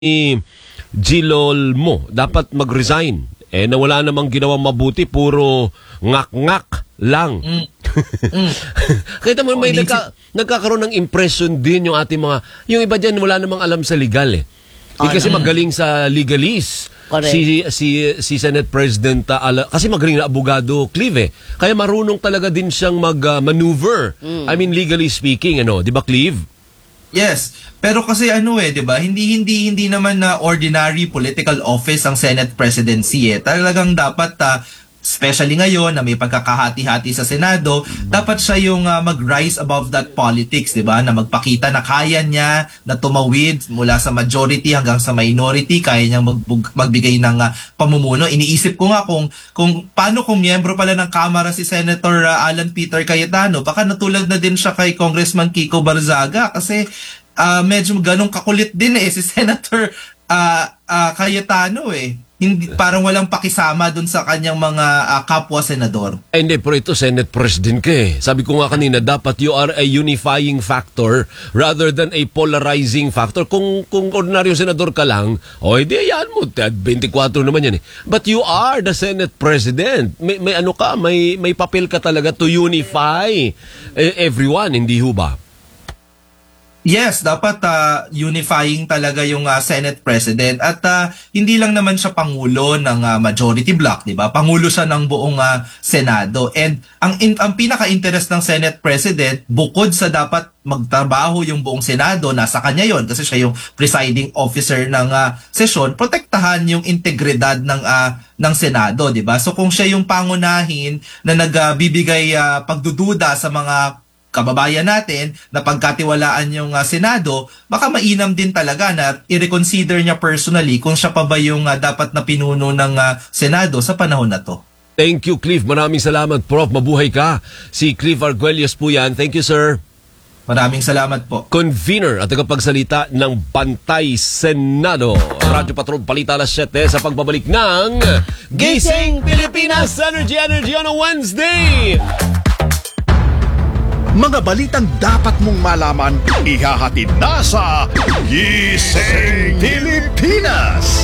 Gilol mo dapat mag-resign. Nawala namang ginawang mabuti, puro ngak-ngak lang. Kita mo, may nagkakaroon ng impression din yung ating mga, yung iba dyan wala namang alam sa legal kasi magaling sa legalese. Si Senate President kasi magaling na abogado, Clive Kaya marunong talaga din siyang mag-maneuver. I mean, legally speaking, di ba, Clive? Yes, pero kasi 'di ba? Hindi naman na ordinary political office ang Senate presidency Talagang dapat especially ngayon na may pagkakahati-hati sa Senado, dapat siya yung mag-rise above that politics, 'di ba? Na magpakita na kaya niya na tumawid mula sa majority hanggang sa minority, kaya niyang magbigay ng pamumuno. Iniisip ko nga kung paano kung miyembro pala ng Kamara si Senator Alan Peter Cayetano, baka natulad na din siya kay Congressman Kiko Barzaga kasi medyo ganong kakulit din si Senator Cayetano Hindi, parang walang pakisama dun sa kanyang mga kapwa senador. Hindi, pero ito Senate President ka Sabi ko nga kanina, dapat you are a unifying factor rather than a polarizing factor. Kung ordinaryo senador ka lang, hindi, yan mo, 24 naman yan But you are the Senate President. May ano ka, may papel ka talaga to unify everyone, hindi ho ba? Yes, dapat unifying talaga yung Senate President at hindi lang naman siya pangulo ng majority bloc, 'di ba? Pangulo siya ng buong Senado. And ang pinaka-interest ng Senate President, bukod sa dapat magtrabaho yung buong Senado, nasa kanya 'yon kasi siya yung presiding officer ng sesyon, protektahan yung integridad ng Senado, 'di ba? So kung siya yung pangunahin na nagbibigay pagdududa sa mga kababayan natin na pagkatiwalaan yung Senado, baka mainam din talaga na i-reconsider niya personally kung siya pa ba yung dapat na pinuno ng Senado sa panahon na to. Thank you, Cliff. Maraming salamat, Prof. Mabuhay ka. Si Cliff Arguelles po yan. Thank you, sir. Maraming salamat po. Convener at tagapagsalita ng Bantay Senado. Radyo Patrol, Balita Alas 7 sa pagbabalik ng Gising Pilipinas Energy on a Wednesday. Mga balitang dapat mong malaman, ihahatid na sa Gising Pilipinas.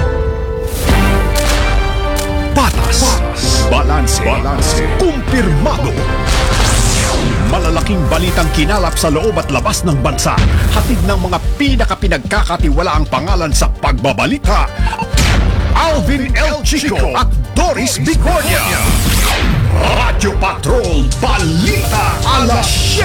Patas, balanse, kumpirmado. Malalaking balitang kinalap sa loob at labas ng bansa. Hatid ng mga pinakapinagkakatiwalaang pangalan sa pagbabalita. Alvin L. Chico at Doris Bicornia. Radyo Patrol, Balita Alas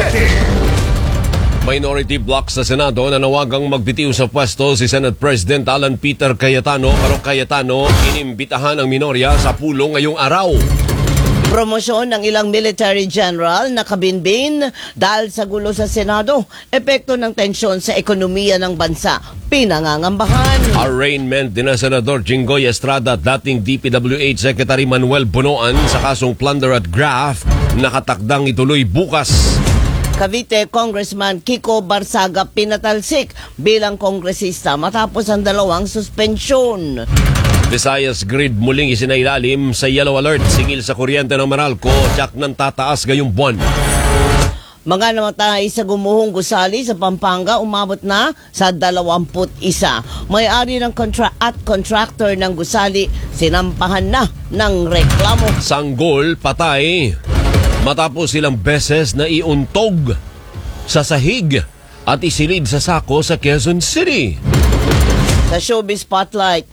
7. Minority bloc sa Senado nanawagang magbitiw sa pwesto si Senate President Alan Peter Cayetano. Pero Cayetano, inimbitahan ang minorya sa pulong ngayong araw. Promosyon ng ilang military general na kabinbin dahil sa gulo sa Senado. Epekto ng tensyon sa ekonomiya ng bansa. Pinangangambahan. Arraignment din na Senador Jinggoy Estrada at dating DPWH Secretary Manuel Bonoan sa kasong plunder at graft. Nakatakdang ituloy bukas. Cavite Congressman Kiko Barzaga pinatalsik bilang kongresista matapos ang 2 suspensyon. Visayas Grid muling isinailalim sa yellow alert singil sa kuryente ng Meralco, tiyak ng tataas ngayong buwan. Mga namatay sa gumuhong gusali sa Pampanga umabot na sa 21. May-ari ng contractor ng gusali sinampahan na ng reklamo. Sanggol patay matapos ilang beses na iuntog sa sahig at isilid sa sako sa Quezon City. Sa showbiz spotlight,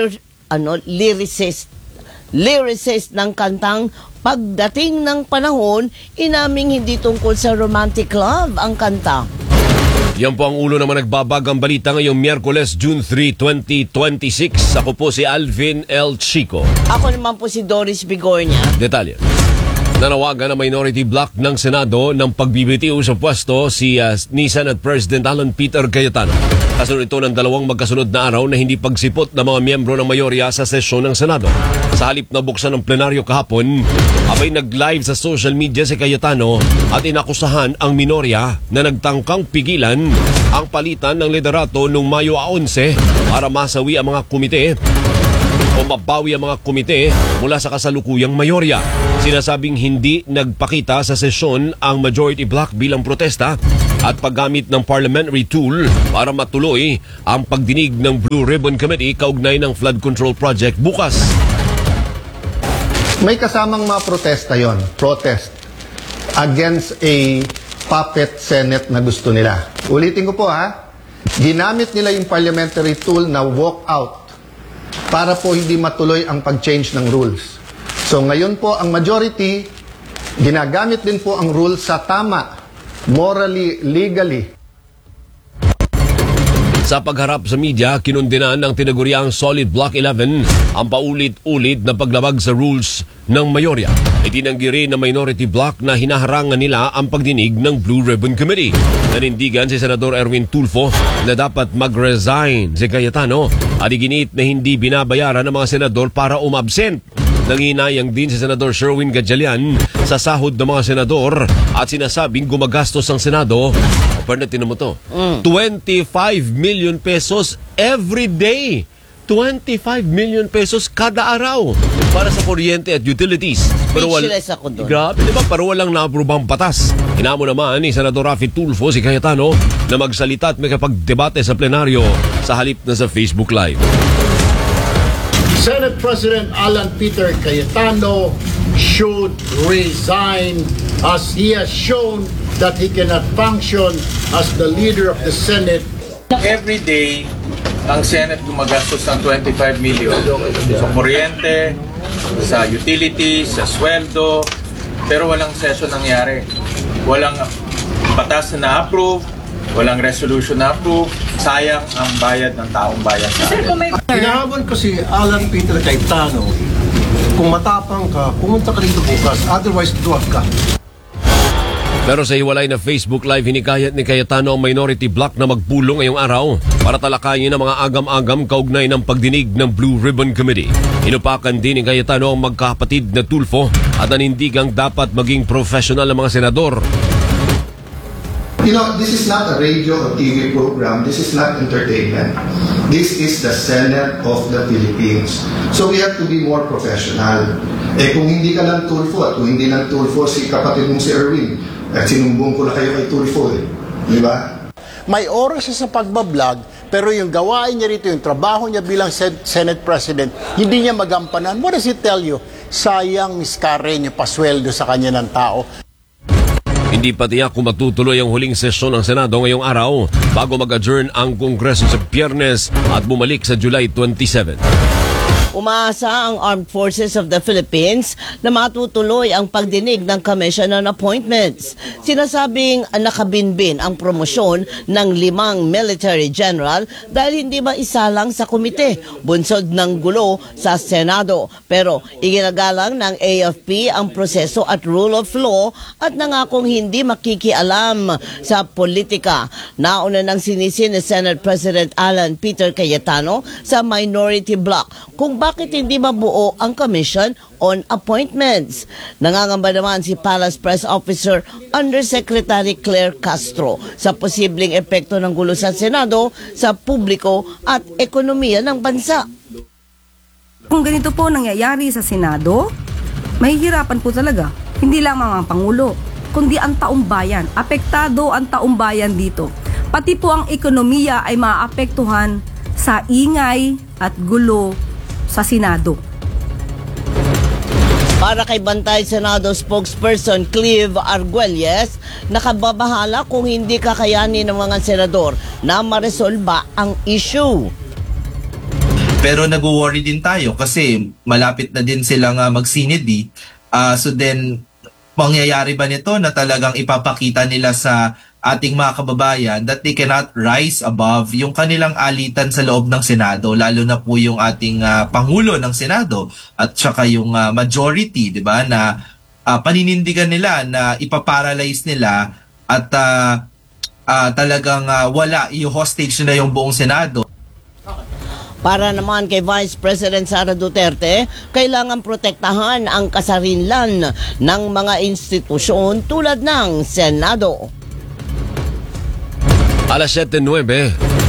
lyricist ng kantang Pagdating ng Panahon, inaming hindi tungkol sa romantic love ang kanta. Yan po ang ulo naman nagbabagang balita ngayong Miyerkules, June 3, 2026. Ako po si Alvin L. Chico. Ako naman po si Doris Bigornia. Detalye. Nanawagan ang minority bloc ng Senado ng pagbibitiw sa pwesto ni Senate President Alan Peter Cayetano. Kasunod ito ng 2 magkasunod na araw na hindi pagsipot ng mga miyembro ng mayorya sa sesyon ng Senado. Sa halip na buksan ng plenaryo kahapon, abay nag-live sa social media si Cayetano at inakusahan ang minorya na nagtangkang pigilan ang palitan ng liderato noong Mayo 11 para masawi ang mga komite. o mabawi ang mga komite mula sa kasalukuyang mayorya. Sinasabing hindi nagpakita sa sesyon ang majority bloc bilang protesta at paggamit ng parliamentary tool para matuloy ang pagdinig ng Blue Ribbon Committee kaugnay ng flood control project bukas. May kasamang mga protesta yon, protest against a puppet Senate na gusto nila. Ulitin ko po ginamit nila yung parliamentary tool na walk out para po hindi matuloy ang pag-change ng rules. So ngayon po ang majority, ginagamit din po ang rules sa tama, morally, legally. Sa pagharap sa media, kinundinan ng tinaguriang Solid Block 11 ang paulit-ulit na paglabag sa rules ng mayorya. Itinanggi rin ng minority block na hinaharangan nila ang pagdinig ng Blue Ribbon Committee. Nanindigan si Senador Erwin Tulfo na dapat mag-resign si Cayetano at iginit na hindi binabayaran ng mga senador para umabsent. Nanginayang din si Senador Sherwin Gatchalian sa sahod ng mga senador at sinasabing gumagastos ang Senado. Tinan mo to. 25 million pesos every day. 25 million pesos kada araw para sa kuryente at utilities. Speechless ako doon. Grabe, di ba? Pero walang naaprobang batas. Hinamo naman ni Senador Raffy Tulfo si Cayetano na magsalita at makapagdebate sa plenaryo sa halip na sa Facebook Live. Senate President Alan Peter Cayetano should resign as he has shown that he cannot function as the leader of the Senate. Every day, ang Senate gumagastos ng 25 million sa kuryente, sa utilities, sa sweldo, pero walang session nangyari. Walang batas na na-approve, walang resolution na approve, sayang ang bayad ng taong bayan sa atin. Hinahabol ko si Alan Peter Cayetano, kung matapang ka, pumunta ka dito bukas, otherwise duwag ka. Pero sa hiwalay na Facebook Live, hinikayat ni Cayetano ang minority block na magpulong ngayong araw para talakayin ang mga agam-agam kaugnay ng pagdinig ng Blue Ribbon Committee. Inupakan din ni Cayetano ang magkapatid na Tulfo at nanindigang dapat maging professional ang mga senador. You know, this is not a radio or TV program. This is not entertainment. This is the Senate of the Philippines. So we have to be more professional. Kung hindi ka lang Tulfo at kung hindi lang Tulfo si kapatid mong si Erwin, sinumbong ko na kayo kay Tulfo Di ba? May oras siya sa pagbablog, pero yung gawain niya rito, yung trabaho niya bilang Senate President, hindi niya magampanan. What does it tell you? Sayang miskare niya pasweldo sa kanya ng tao. Hindi pa tiyak kung matutuloy ang huling sesyon ng Senado ngayong araw bago mag-adjourn ang Kongreso sa Biyernes at bumalik sa July 27. Umaasa ang Armed Forces of the Philippines na matutuloy ang pagdinig ng Commission on Appointments. Sinasabing nakabinbin ang promosyon ng 5 military general dahil hindi maisalang sa komite. Bunsod ng gulo sa Senado. Pero iginagalang ng AFP ang proseso at rule of law at nangakong hindi makikialam sa politika. Nauna nang sinisin ni Senate President Alan Peter Cayetano sa minority bloc kung bakit hindi mabuo ang Commission on Appointments. Nangangamba naman si Palace Press Officer Undersecretary Claire Castro sa posibleng epekto ng gulo sa Senado sa publiko at ekonomiya ng bansa. Kung ganito po nangyayari sa Senado, mahihirapan po talaga. Hindi lang mga Pangulo, kundi ang taong bayan. Apektado ang taong bayan dito. Pati po ang ekonomiya ay maapektuhan sa ingay at gulo sa Senado. Para kay Bantay Senado spokesperson Clive Arguelles, nakababahala kung hindi kakayanin ng mga senador na maresolba ang issue. Pero nag-worry din tayo kasi malapit na din silang magsinid. So then, mangyayari ba nito na talagang ipapakita nila sa ating mga kababayan that they cannot rise above yung kanilang alitan sa loob ng Senado, lalo na po yung ating Pangulo ng Senado at saka yung majority, di ba, na paninindigan nila na ipaparalyze nila at talagang wala, i-hostage na yung buong Senado. Para naman kay Vice President Sara Duterte, kailangan protektahan ang kasarinlan ng mga institusyon tulad ng Senado. Alas 7:09.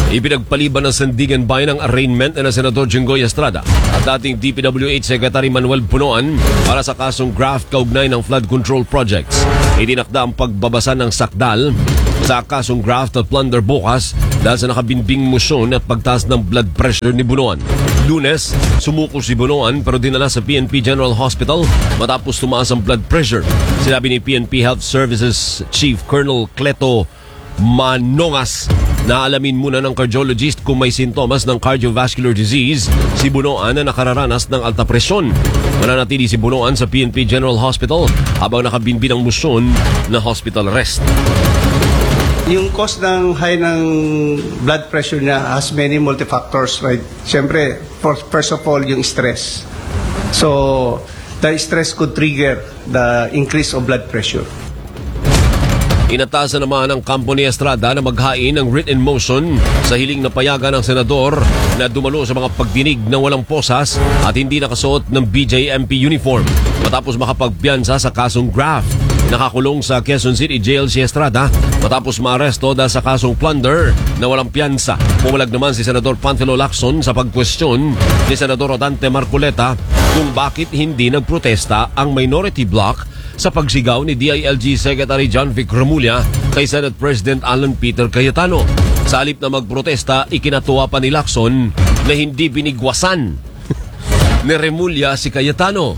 Ipinagpaliban ng Sandigan Bayan ang arraignment na Senador Jinggoy Estrada at dating DPWH Secretary Manuel Punoan para sa kasong graft kaugnay ng flood control projects. Itinakda ang pagbabasa ng sakdal sa kasong graft at plunder bukas dahil sa nakabinbing motion at pagtaas ng blood pressure ni Bunoan. Lunes, sumuko si Bunoan pero dinala sa PNP General Hospital matapos tumaas ang blood pressure. Sinabi ni PNP Health Services Chief Colonel Cleto Manongas na alamin muna ng cardiologist kung may sintomas ng cardiovascular disease si Bunoan na nakararanas ng alta presyon. Mananatili si Bunoan sa PNP General Hospital habang nakabinbin ang motion na hospital arrest. Yung cause ng high ng blood pressure niya has many multifactors, right? Siyempre, first of all, yung stress. So, the stress could trigger the increase of blood pressure. Inatasan naman ng kampo ni Estrada na maghain ng written motion sa hiling na payagan ng senador na dumalo sa mga pagdinig na walang posas at hindi nakasuot ng BJMP uniform matapos makapagpiyansa sa kasong graft. Nakakulong sa Quezon City Jail si Estrada matapos maaresto dahil sa kasong plunder na walang piyansa. Pumalag naman si Senador Panfilo Lacson sa pagkwestiyon ni Senador Rodante Marcoleta kung bakit hindi nagprotesta ang minority bloc sa pagsigaw ni DILG Secretary John Vic Remulla kay Senate President Alan Peter Cayetano. Sa halip na magprotesta, ikinatuwa pa ni Lacson na hindi binigwasan ni Remulla si Cayetano.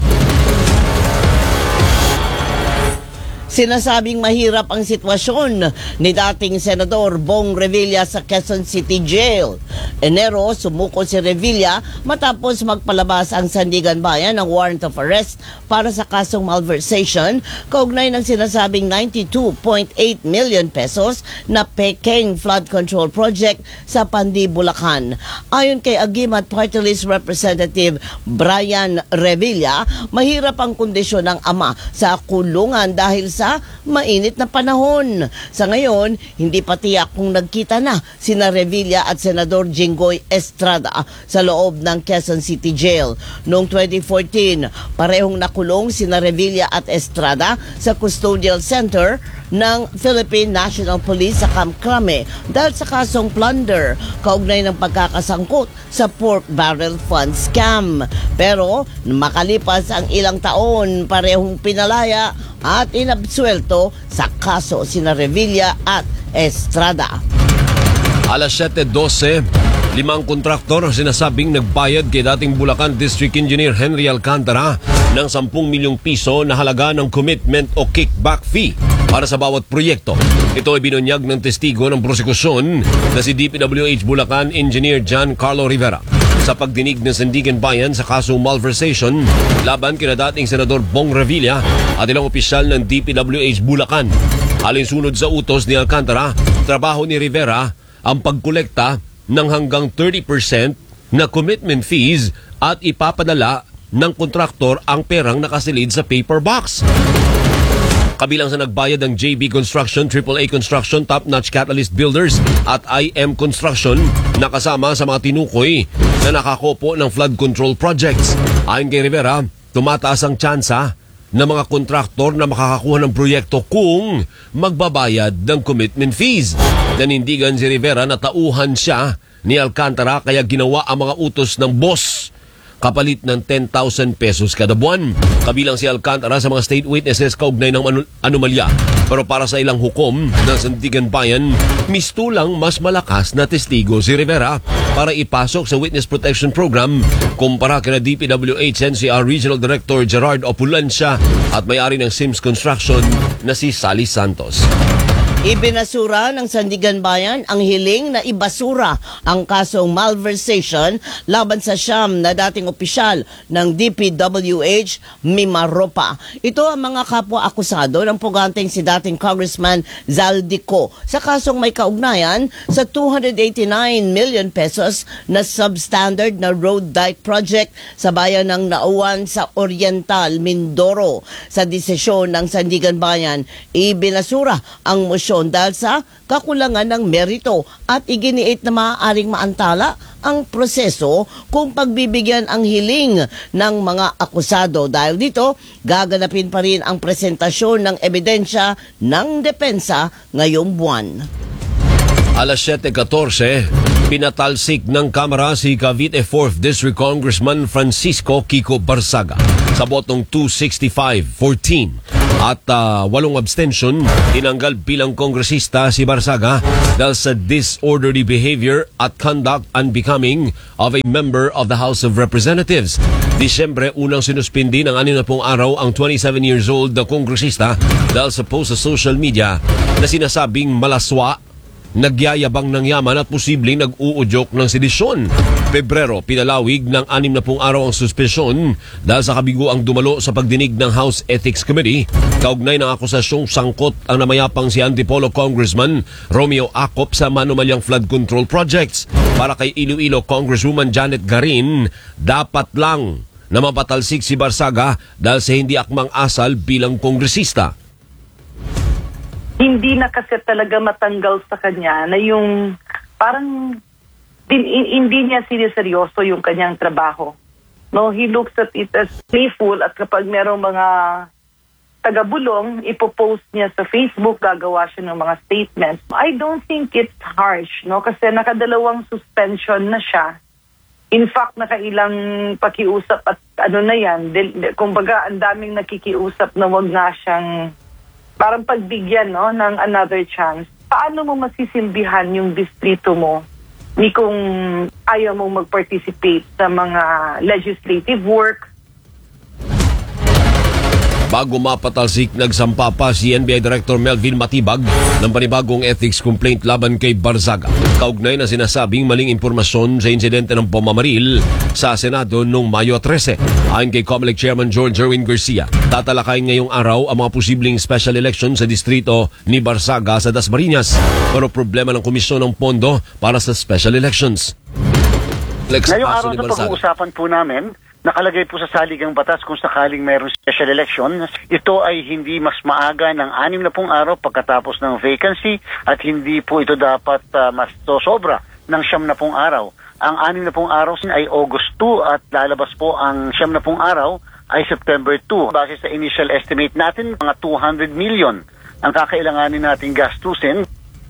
Sinasabing mahirap ang sitwasyon ni dating Senador Bong Revilla sa Quezon City Jail. Enero, sumuko si Revilla matapos magpalabas ang Sandigan Bayan ng warrant of arrest para sa kasong malversation kaugnay ng sinasabing 92.8 million pesos na peking flood control project sa Pandi, Bulacan. Ayon kay Agimat Party List Representative Brian Revilla, mahirap ang kondisyon ng ama sa kulungan dahil sa mainit na panahon. Sa ngayon, hindi pa tiyak kung nagkita na sina Revilla at Senador Jinggoy Estrada sa loob ng Quezon City Jail. Noong 2014, parehong nakulong sina Revilla at Estrada sa Custodial Center ng Philippine National Police sa Camp Crame dahil sa kasong plunder kaugnay ng pagkakasangkot sa pork barrel fund scam. Pero makalipas ang ilang taon, parehong pinalaya at inabsuelto sa kaso sina Revilla at Estrada. Alas 7:12, 5 kontraktor sinasabing nagbayad kay dating Bulacan District Engineer Henry Alcantara ng 10 milyong piso na halaga ng commitment o kickback fee para sa bawat proyekto. Ito ay binunyag ng testigo ng prosekusyon na si DPWH Bulacan Engineer John Carlo Rivera sa pagdinig ng Sandigan Bayan sa kasong malversation laban kina dating Senador Bong Revilla at ilang opisyal ng DPWH Bulacan. Alinsunod sa utos ni Alcantara, trabaho ni Rivera ang pagkolekta ng hanggang 30% na commitment fees at ipapadala ng kontraktor ang perang nakasilid sa paper box. Kabilang sa nagbayad ng JB Construction, AAA Construction, Top Notch Catalyst Builders at IM Construction na kasama sa mga tinukoy na nakakopo ng flood control projects. Ayon kay Rivera, tumataas ang tsansa ng mga kontraktor na makakakuha ng proyekto kung magbabayad ng commitment fees. Nanindigan si Rivera na tauhan siya ni Alcantara kaya ginawa ang mga utos ng boss kapalit ng 10,000 pesos kada buwan. Kabilang si Alcantara sa mga state witnesses kaugnay ng anomalya. Pero para sa ilang hukom ng Sandigan Bayan, mistulang mas malakas na testigo si Rivera para ipasok sa Witness Protection Program kumpara kina DPWH NCR Regional Director Gerard Opulancia at may-ari ng Sims Construction na si Sally Santos. Ibinasura ng Sandigan Bayan ang hiling na ibasura ang kasong malversation laban sa siyam na dating opisyal ng DPWH Mimaropa. Ito ang mga kapwa-akusado ng puganteng si dating Congressman Zaldico sa kasong may kaugnayan sa 289 million pesos na substandard na road dike project sa bayan ng Nauan sa Oriental, Mindoro. Sa desisyon ng Sandigan Bayan, ibinasura ang motion dahil sa kakulangan ng merito at iginiit na maaaring maantala ang proseso kung pagbibigyan ang hiling ng mga akusado. Dahil dito, gaganapin pa rin ang presentasyon ng ebidensya ng depensa ngayong buwan. Alas 7:14, pinatalsik ng Kamara si Cavite 4th District Congressman Francisco Kiko Barzaga sa botong 265-14 at 8 abstention. Tinanggal bilang kongresista si Barzaga dahil sa disorderly behavior at conduct unbecoming of a member of the House of Representatives. Disyembre, unang sinuspindi ng 60 araw ang 27 years old na kongresista dahil sa post sa social media na sinasabing malaswa, nagyayabang ng yaman at posibleng nag-uudyok ng sedisyon. Pebrero, pinalawig ng 60 araw ang suspensyon dahil sa kabiguang dumalo sa pagdinig ng House Ethics Committee kaugnay ng akusasyong sangkot ang namayapang si Antipolo Congressman Romeo Acop sa manumalyang flood control projects. Para kay Iloilo Congresswoman Janet Garin, dapat lang na mapatalsik si Barzaga dahil sa hindi akmang asal bilang kongresista. Hindi na kasi talaga matanggal sa kanya na yung parang hindi niya siniseryoso yung kanyang trabaho. No, he looks at it as playful at kapag merong mga tagabulong, ipopost niya sa Facebook, gagawa siya ng mga statements. I don't think it's harsh, no, kasi nakadalawang suspension na siya. In fact, nakailang pakiusap at na yan. Kumbaga, ang daming nakikiusap na wag nga siyang parang pagbigyan, no, ng another chance. Paano mo masisilbihan yung distrito mo ni kung ayaw mo mag-participate sa mga legislative work? Bago mapatalsik, nagsampa pa si NBI Director Melvin Matibag ng panibagong ethics complaint laban kay Barzaga. Kaugnay na sinasabing maling impormasyon sa insidente ng pamamaril sa Senado noong Mayo 13. Ayon kay COMELEC Chairman George Erwin Garcia, tatalakayin ngayong araw ang mga posibleng special election sa distrito ni Barzaga sa Dasmariñas. Pero problema ng komisyon ng pondo para sa special elections. Ngayong araw na pag-uusapan po namin, nakalagay po sa saligang batas kung sakaling mayroong special election, ito ay hindi mas maaga ng 60 araw pagkatapos ng vacancy at hindi po ito dapat mas sobra ng 70 araw. Ang 60 araw ay August 2 at lalabas po ang 70 araw ay September 2. Base sa initial estimate natin, mga 200 million ang kakailanganin nating gastusin.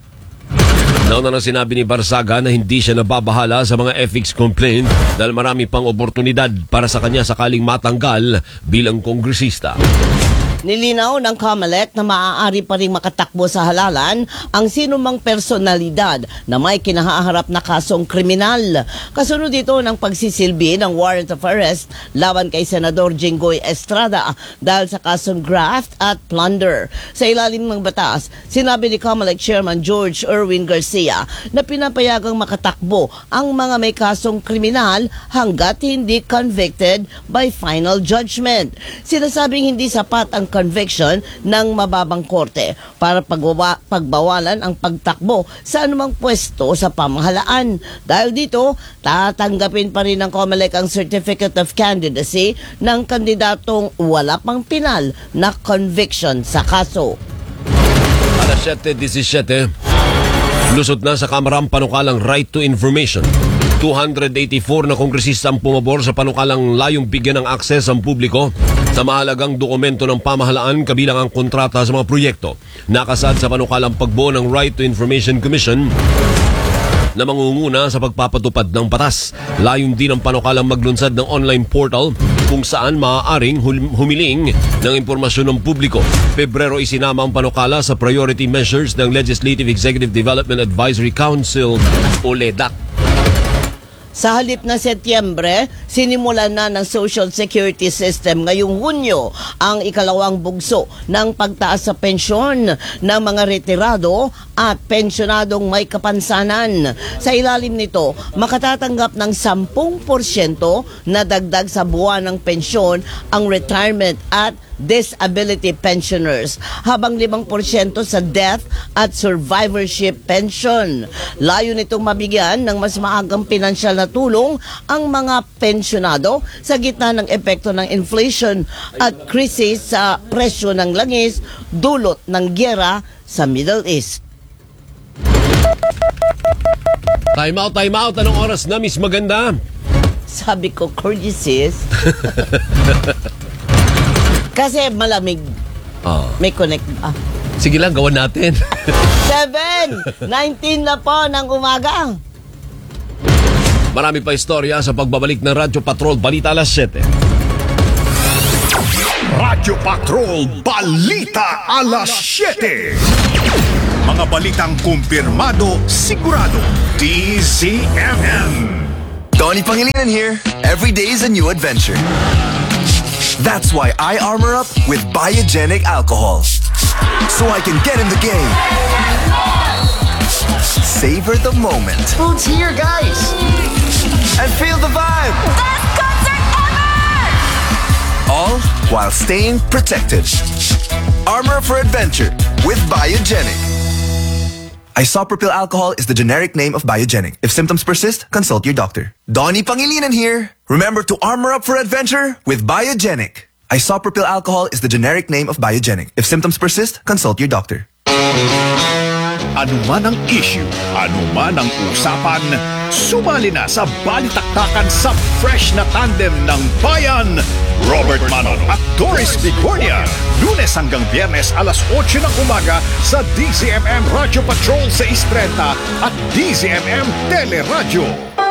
Nauna na sinabi ni Barzaga na hindi siya nababahala sa mga ethics complaint dahil marami pang oportunidad para sa kanya sakaling matanggal bilang kongresista. Nilinaw ng COMELEC na maaari pa rin makatakbo sa halalan ang sinumang personalidad na may kinahaharap na kasong kriminal. Kasunod dito ng pagsisilbi ng warrant of arrest laban kay Senador Jinggoy Estrada dahil sa kasong graft at plunder. Sa ilalim ng batas, sinabi ni COMELEC Chairman George Erwin Garcia na pinapayagang makatakbo ang mga may kasong kriminal hanggat hindi convicted by final judgment. Sinasabing hindi sapat ang conviction ng mababang korte para pagbawalan ang pagtakbo sa anumang pwesto sa pamahalaan. Dahil dito, tatanggapin pa rin ng COMELEC ang Certificate of Candidacy ng kandidatong wala pang pinal na conviction sa kaso. Alas 7:17, lusot na sa Kamara ang panukalang Right to Information. 284 na kongresista ang pumabor sa panukalang layong bigyan ng akses ang publiko sa mahalagang dokumento ng pamahalaan kabilang ang kontrata sa mga proyekto. Nakasad sa panukalang pagbuo ng Right to Information Commission na mangunguna sa pagpapatupad ng batas. Layon din ang panukalang maglunsad ng online portal kung saan maaaring humiling ng impormasyon ng publiko. Pebrero isinama ang panukala sa priority measures ng Legislative Executive Development Advisory Council o LEDAC. Sa halip na Setyembre, sinimulan na ng Social Security System ngayong Hunyo ang ikalawang bugso ng pagtaas sa pensyon ng mga retirado at pensyonadong may kapansanan. Sa ilalim nito, makatatanggap ng 10% na dagdag sa buwan ng pensyon ang retirement at disability pensioners, habang 5% sa death at survivorship pension. Layo nitong mabigyan ng mas maagang pinansyal na tulong ang mga pensyonado sa gitna ng epekto ng inflation at krisis sa presyo ng langis dulot ng gyera sa Middle East. Time out. Anong oras na, Miss Maganda? Sabi ko, courtesies. Kasi malamig. May connect. Sige lang, gawan natin. 7:19 na po ng umaga. Marami pa istorya sa pagbabalik ng Radyo Patrol Balita alas 7. Radyo Patrol Balita alas 7. Mga balitang kumpirmado, sigurado. DZMM. Donnie Pangilinan here. Every day is a new adventure. That's why I armor up with Biogenic alcohol. So I can get in the game. Savor the moment. Food's here, guys! And feel the vibe. Best concert ever! All while staying protected. Armor for adventure with Biogenic. Isopropyl alcohol is the generic name of Biogenic. If symptoms persist, consult your doctor. Donnie Pangilinan here. Remember to armor up for adventure with Biogenic. Isopropyl alcohol is the generic name of Biogenic. If symptoms persist, consult your doctor. Ano man ang issue, ano man ang usapan, sumali na sa balitaktakan sa fresh na tandem ng bayan. Robert Manon at Doris Bigornia. Lunes hanggang Biyernes alas 8 ng umaga sa DZMM Radio Patrol 630 at DZMM Teleradyo.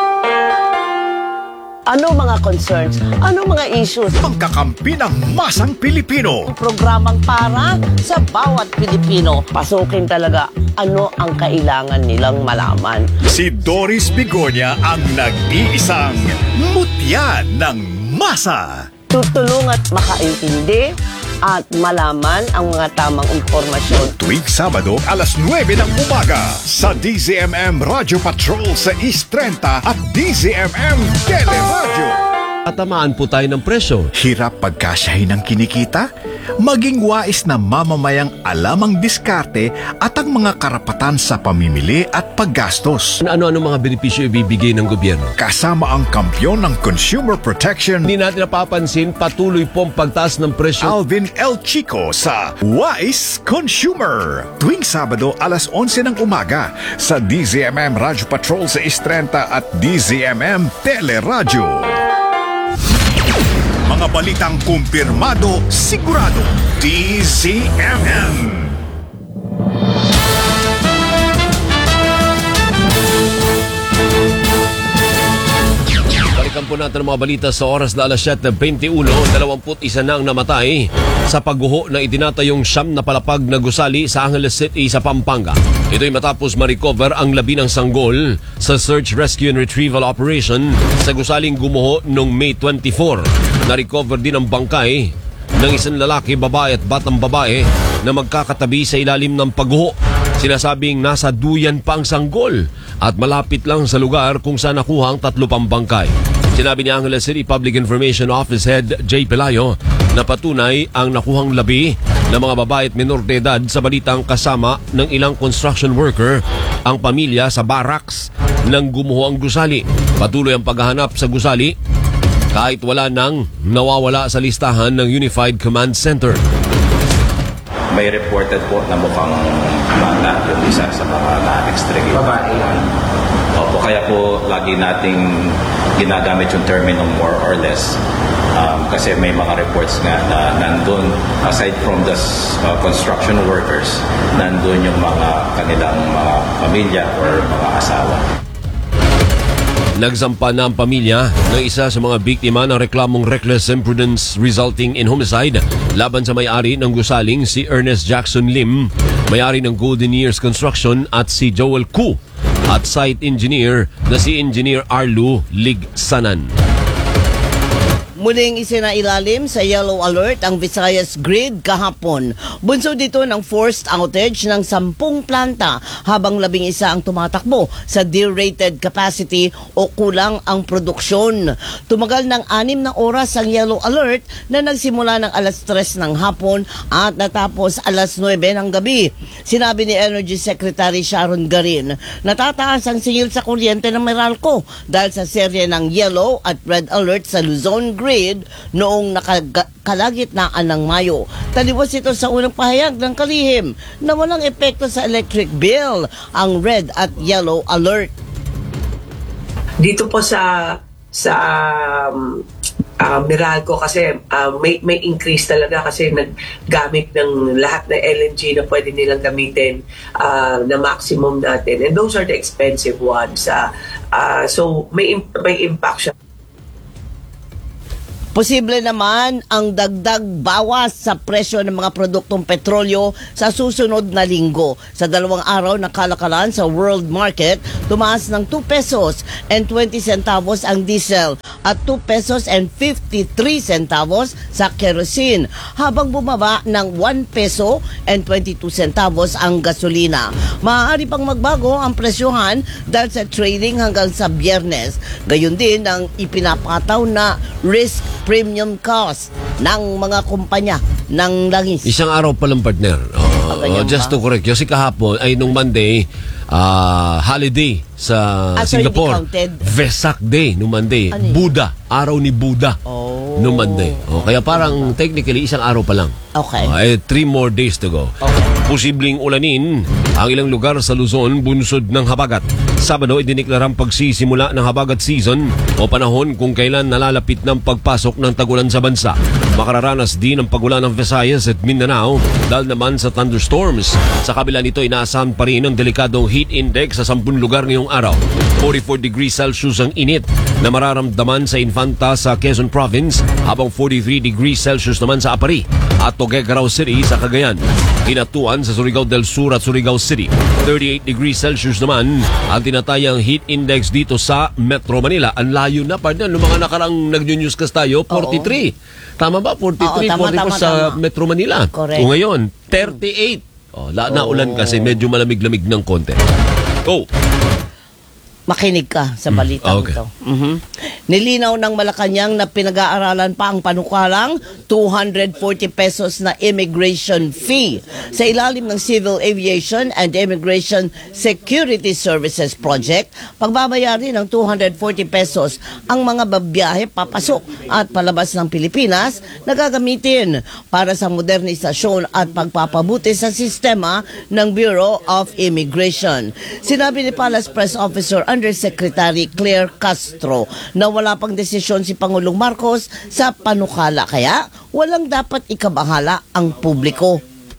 Ano mga concerns? Ano mga issues? Pangkakampi ng masang Pilipino. Programang para sa bawat Pilipino. Pasukin talaga ano ang kailangan nilang malaman. Si Doris Bigornia ang nag-iisang mutya ng masa. Tutulungan at makaintindi at malaman ang mga tamang impormasyon. Tuwing Sabado, alas 9 ng umaga sa DZMM Radio Patrol sa East 30 at DZMM Teleradyo. Tatamaan po tayo ng presyo. Hirap pagkasyahin ng kinikita? Maging wais na mamamayang alam ang diskarte at ang mga karapatan sa pamimili at paggastos. Ano-ano mga benepisyo ibibigay ng gobyerno? Kasama ang kampyon ng consumer protection, Hindi natin napapansin, patuloy po ang pagtaas ng presyo. Alvin L. Chico sa Wise Consumer. Tuwing Sabado, alas 11 ng umaga sa DZMM Radio Patrol sa East 30 at DZMM Teleradyo. Mga balitang kumpirmado, sigurado. DZMM. Balikan po natin ang mga balita sa oras na alas 7:21. 21 na ang namatay sa pagguho na idinatayong siyam na palapag na gusali sa Angeles City sa Pampanga. Ito'y matapos ma-recover ang labi ng sanggol sa Search, Rescue and Retrieval Operation sa gusaling gumuho noong May 24. Na-recover din ang bangkay ng isang lalaki, babae at batang babae na magkakatabi sa ilalim ng pagguho. Sinasabing nasa duyan pa ang sanggol at malapit lang sa lugar kung saan nakuha ang 3 pang bangkay. Sinabi ni Angeles City Public Information Office Head J. Pelayo na patunay ang nakuhang labi ng mga babae at menor de edad sa balitang kasama ng ilang construction worker ang pamilya sa barracks ng gumuho ang gusali. Patuloy ang paghahanap sa gusali kahit wala nang nawawala sa listahan ng Unified Command Center. May reported po na mukhang bata yung isa sa mga na-extricate. Babae yan. Opo, kaya po lagi nating ginagamit yung terminal more or less. Kasi may mga reports nga na nandun, aside from the construction workers, nandun yung mga kanilang mga pamilya or mga asawa. Nagsampa na ang pamilya ng isa sa mga biktima ng reklamong reckless imprudence resulting in homicide laban sa may-ari ng gusaling si Ernest Jackson Lim, may-ari ng Golden Years Construction, at si Joel Koo at site engineer na si Engineer Arlu Ligsanan. Muling isinailalim sa yellow alert ang Visayas Grid kahapon. Bunso dito ng forced outage ng 10 planta habang 11 ang tumatakbo sa derated capacity o kulang ang produksyon. Tumagal ng 6 na oras ang yellow alert na nagsimula ng alas 3 ng hapon at natapos alas 9 ng gabi. Sinabi ni Energy Secretary Sharon Garin, natataas ang singil sa kuryente ng Meralco dahil sa serye ng yellow at red alert sa Luzon Grid noong kalagitnaan ng Mayo. Taliwas ito sa unang pahayag ng kalihim na walang epekto sa electric bill ang red at yellow alert. Dito po sa Meralco kasi may increase talaga kasi naggamit ng lahat ng LNG na pwede nilang gamitin na maximum natin. And those are the expensive ones. So may impact siya. Posible naman ang dagdag bawas sa presyo ng mga produktong petrolyo sa susunod na linggo. Sa 2 araw na kalakalan sa world market, tumaas ng 2 pesos and 20 centavos ang diesel at 2 pesos and 53 centavos sa kerosene, habang bumaba ng 1 peso and 22 centavos ang gasolina. Maaari pang magbago ang presyohan dahil sa trading hanggang sa Biyernes. Gayon din ang ipinapataw na risk premium cost ng mga kumpanya ng langis. Isang araw pa lang, partner. Just to correct, kasi kahapon ay nung Monday, holiday sa Singapore. Vesak Day nung Monday. Buddha, araw ni Buddha nung Monday. Kaya parang technically isang araw pa lang. Okay. 3 more days to go. Posibleng ulanin ang ilang lugar sa Luzon bunsod ng habagat. Sabado, idiniklarang pagsisimula ng habagat season o panahon kung kailan nalalapit ng pagpasok ng tagulan sa bansa. Makararanas din ang pagulan ng Visayas at Mindanao dahil naman sa thunderstorms. Sa kabila nito, inaasahan pa rin ang delikadong heat index sa 10 lugar ngayong araw. 44 degrees Celsius ang init na mararamdaman sa Infanta sa Quezon Province, habang 43 degrees Celsius naman sa Apari at Tuguegarao City sa Cagayan. Hinatuan sa Surigao del Sur at Surigao City. 38 degrees Celsius naman ang tinatayang heat index dito sa Metro Manila. Ang layo na, partner. Noong mga nakarang nag-newscast tayo, 43. Tama ba? 43, 44 sa Metro Manila. Correct. O ngayon, 38. Naulan kasi medyo malamig-lamig ng konti. Go! Makinig ka sa balitang ito. Nilinaw ng Malacanang na pinag-aaralan pa ang panukalang 240 pesos na immigration fee sa ilalim ng Civil Aviation and Immigration Security Services Project. Pagbabayarin ng 240 pesos ang mga babiyahe papasok at palabas ng Pilipinas na gagamitin para sa modernisasyon at pagpapabuti sa sistema ng Bureau of Immigration. Sinabi ni Palace Press Officer Undersecretary Claire Castro na wala pang desisyon si Pangulong Marcos sa panukala, kaya walang dapat ikabahala ang publiko.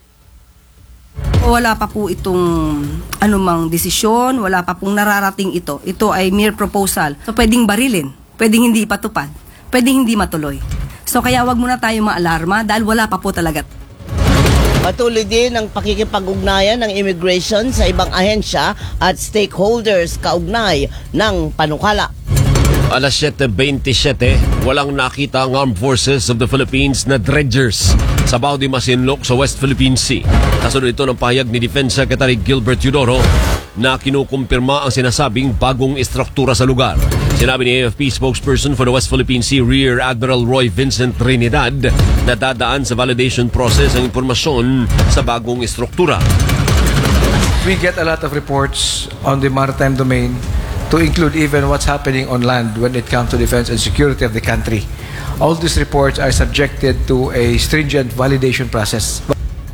Wala pa po itong anumang desisyon, wala pa pong nararating ito. Ito ay mere proposal. So pwedeng barilin, pwedeng hindi ipatupad, pwedeng hindi matuloy. So kaya wag muna tayo maalarma dahil wala pa po talaga. Patuloy din ang pakikipag-ugnayan ng immigration sa ibang ahensya at stakeholders kaugnay ng panukala. Alas 7:27, walang nakita ang Armed Forces of the Philippines na dredgers sa Bao de Masinloc sa West Philippine Sea. Kasunod ito ng pahayag ni Defense Secretary Gilbert Eudoro na kinukumpirma ang sinasabing bagong istruktura sa lugar. Sinabi ni AFP spokesperson for the West Philippine Sea, Rear Admiral Roy Vincent Trinidad, na dadaan sa validation process ang impormasyon sa bagong istruktura. We get a lot of reports on the maritime domain to include even what's happening on land when it comes to defense and security of the country. All these reports are subjected to a stringent validation process.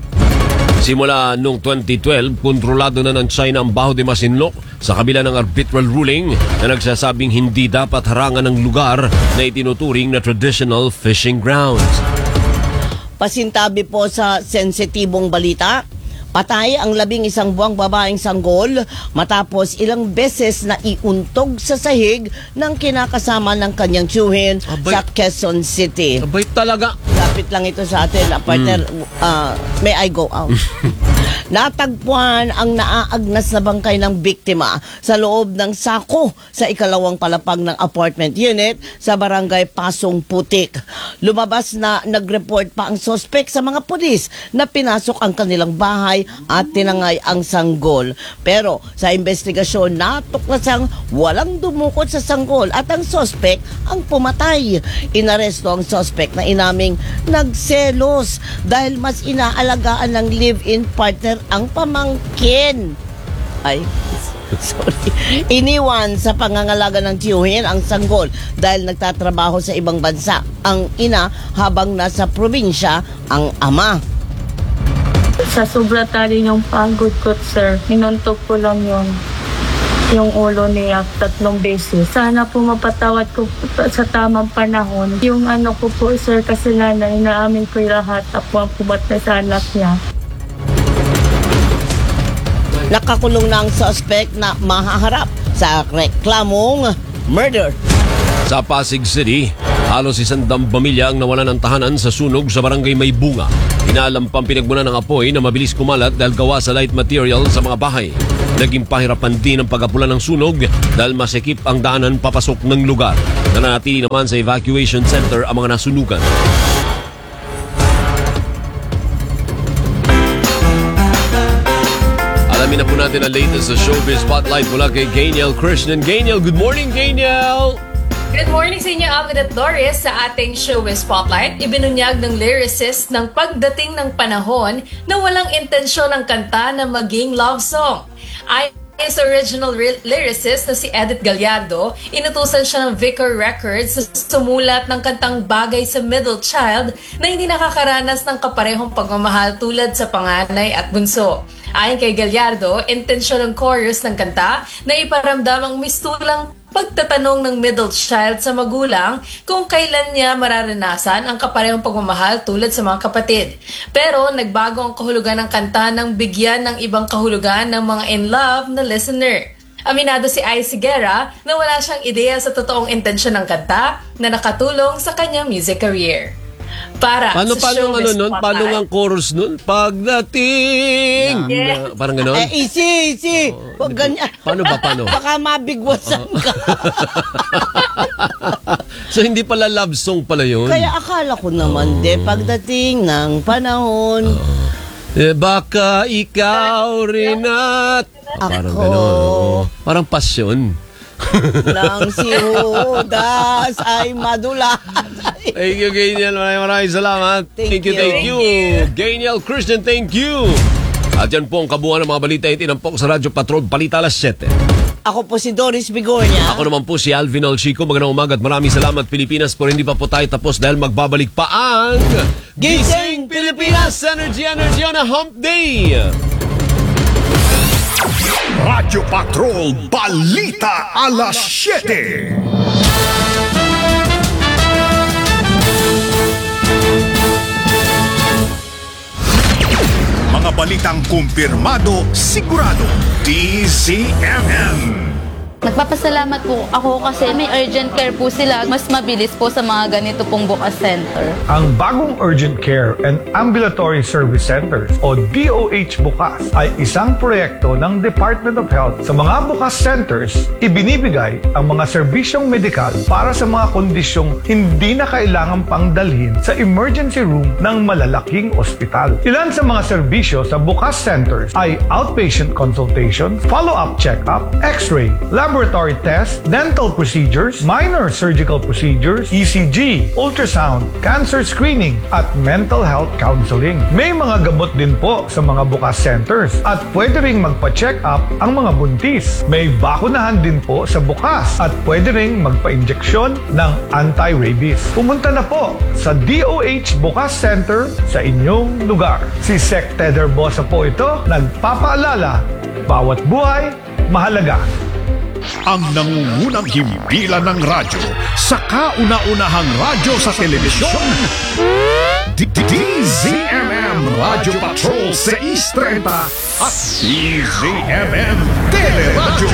Simula noong 2012, kontrolado na ng China ang Bao de Masinloc sa kabila ng arbitral ruling na nagsasabing hindi dapat harangan ng lugar na itinuturing na traditional fishing grounds. Pasintabi po sa sensitibong balita, patay ang 11 buwang babaeng sanggol matapos ilang beses na iuntog sa sahig ng kinakasama ng kanyang tiyuhin sa Quezon City. Abay talaga. Lapit lang ito sa atin. Partner, may I go out? Natagpuan ang naaagnas na bangkay ng biktima sa loob ng sako sa ikalawang palapag ng apartment unit sa barangay Pasong Putik. Lumabas na nag-report pa ang sospek sa mga pulis na pinasok ang kanilang bahay at tinangay ang sanggol. Pero sa investigasyon, natuklasang walang dumukot sa sanggol at ang sospek ang pumatay. Inaresto ang sospek na inaming nagselos dahil mas inaalagaan ng live-in partner ang pamangkin. Ay, sorry. Iniwan sa pangangalaga ng tiyuhin ang sanggol dahil nagtatrabaho sa ibang bansa ang ina habang nasa probinsya ang ama. Sa sobra tali yung pagod ko, sir. Hinuntok ko lang yun. yung ulo niya 3 beses. Sana po mapatawad ko sa tamang panahon. Yung ano ko po, sir, kasalanan, inaamin ko lahat. Ako ang pumat na sa anak niya. Nakakulong na ang suspect na mahaharap sa reklamong murder. Sa Pasig City, halos 100 pamilya ang nawalan ng tahanan sa sunog sa barangay May Bunga. Inalampang pinagmula ng apoy na mabilis kumalat dahil gawa sa light material sa mga bahay. Naging pahirapan din ang pag-apula ng sunog dahil masikip ang daanan papasok ng lugar. Nananatili naman sa evacuation center ang mga nasunugan. Alamin na po natin ang latest sa Showbiz Spotlight mula kay Gainiel Krishnan. Gainiel, good morning, Gainiel! Good morning sa inyo, Alvin at Doris. Sa ating Showbiz Spotlight, ibinunyag ng lyricist ng pagdating ng panahon na walang intensyon ng kanta na maging love song. Ayon sa original lyricist na si Edith Gallardo, inutusan siya ng Vicar Records na sumulat ng kantang bagay sa middle child na hindi nakakaranas ng kaparehong pagmamahal tulad sa panganay at bunso. Ayon kay Gallardo, intensyon ng chorus ng kanta na iparamdam ang mistulang pagtatanong ng middle child sa magulang kung kailan niya mararanasan ang kaparehong pagmamahal tulad sa mga kapatid. Pero nagbago ang kahulugan ng kanta nang bigyan ng ibang kahulugan ng mga in love na listener. Aminado si Ice Guerra na wala siyang ideya sa totoong intensyon ng kanta na nakatulong sa kanyang music career. Para Paano sa Showbiz Spotlight. Paano ang chorus nun? Pagdating! Yeah. Parang ganon? Easy. Huwag ganyan. Paano? Baka mabigwasan ka. So hindi pala love song pala yun? Kaya akala ko naman, pagdating ng panahon. Baka ikaw rin at... Parang ganon. Parang pasyon. Nang si Judas ay madulas. Thank you, Gainiel. Maraming salamat. Thank you. Gainiel Krishnan, thank you. At yan po ang kabuuan ng mga balita itinampok sa Radyo Patrol, Balita alas 7. Ako po si Doris Bigornia. Ako naman po si Alvin Olchico. Magandang umaga at maraming salamat, Pilipinas. Pero hindi pa po tayo tapos dahil magbabalik pa ang Gising Pilipinas! Energy on a Hump Day! Radyo Patrol Balita alas 7. Mga balitang kumpirmado, sigurado, DZMM. Nagpapasalamat po ako kasi may urgent care po sila. Mas mabilis po sa mga ganito pong bukas center. Ang bagong Urgent Care and Ambulatory Service Centers o DOH Bukas ay isang proyekto ng Department of Health. Sa mga bukas centers, ibinibigay ang mga serbisyong medikal para sa mga kondisyong hindi na kailangan pang dalhin sa emergency room ng malalaking ospital. Ilan sa mga serbisyo sa bukas centers ay outpatient consultation, follow-up check-up, x-ray, laboratory tests, dental procedures, minor surgical procedures, ECG, ultrasound, cancer screening, at mental health counseling. May mga gamot din po sa mga bukas centers at pwede ring magpa-check up ang mga buntis. May bakunahan din po sa bukas at pwede ring magpa-injeksyon ng anti-rabies. Pumunta na po sa DOH Bukas Center sa inyong lugar. Si Sec. Ted Herbosa po ito, nagpapaalala, bawat buhay, mahalaga. Ang nangungunang himpilan ng radyo sa kauna-unahang radyo sa telebisyon. DZMM Radyo Patrol 630 at DZMM Teleradyo.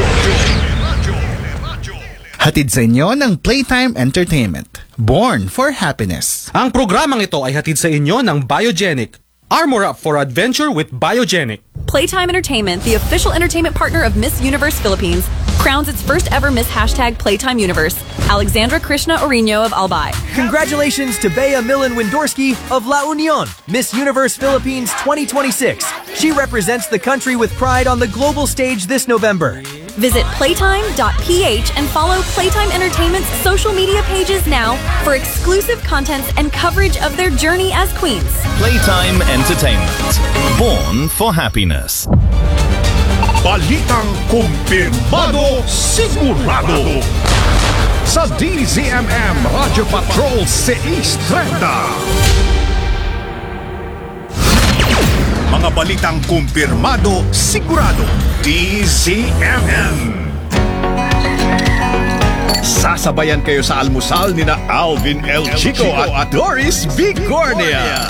Hatid sa inyo ng Playtime Entertainment. Born for Happiness. Ang programang ito ay hatid sa inyo ng Biogenic. Armor up for adventure with Biogenic. Playtime Entertainment, the official entertainment partner of Miss Universe Philippines, crowns its first ever Miss #Playtime Universe, Alexandra Krishna Orino of Albay. Congratulations to Bea Millen Windorski of La Union, Miss Universe Philippines 2026. She represents the country with pride on the global stage this November. Visit playtime.ph and follow Playtime Entertainment's social media pages now for exclusive content and coverage of their journey as queens. Playtime Entertainment. Born for happiness. Balitang kumpirmado, sigurado. Sa DZMM Radyo Patrol 630. Mga balitang kumpirmado, sigurado, DZMM. Sasabayan kayo sa almusal ni na Alvin El Chico at Doris Bigornia.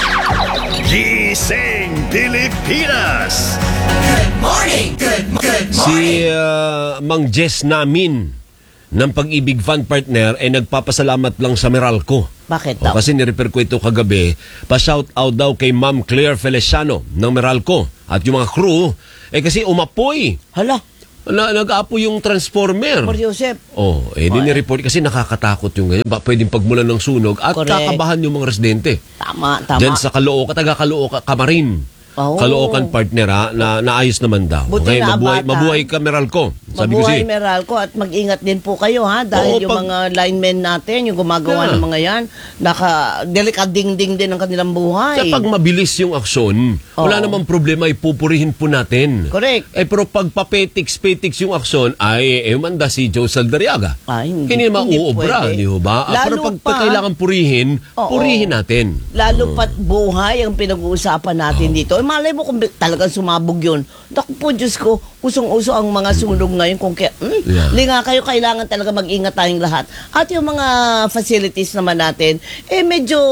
Gising Pilipinas! Good morning! Good morning! Si Mang Jess namin ng Pag-ibig Fund Partner ay nagpapasalamat lang sa Meralco. Bakit daw? Kasi nirefer ko ito kagabi, pa-shout out daw kay Ma'am Claire Feliciano ng Meralco at yung mga crew kasi umapoy. Hala. Nag-aapoy yung transformer. Por Joseph. Dinireport kasi nakakatakot yung ganyan. Pwedeng pagmulan ng sunog at kakabahan yung mga residente. Tama. Diyan sa Caloocan, taga-Caloocan, Kamarin. Caloocan partner na naayos naman daw. Buti na mabuhay ka Meralco. Sabi mabuhay Meralco at mag-ingat din po kayo dahil yung mga linemen natin, yung gumagawa ng mga yan, delikading-ding din ang kanilang buhay. Kapag mabilis yung aksyon, wala namang problema, ipupurihin po natin. Correct. Pero pag papetiks yung aksyon, manda si Joe Saldariaga. Hindi mauubra, di ba? Pero pag kailangan purihin natin. Lalo pat buhay ang pinag-uusapan natin dito. Malay mo kung talagang sumabog yun. Naku po, Diyos ko, usong-uso ang mga sunog ngayon. Kung linga kayo, kailangan talaga mag-ingat tayong lahat. At yung mga facilities naman natin, medyo